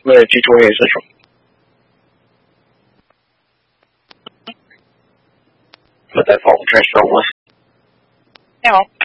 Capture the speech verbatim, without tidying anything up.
那记住也是说。But that phone transfer was. No.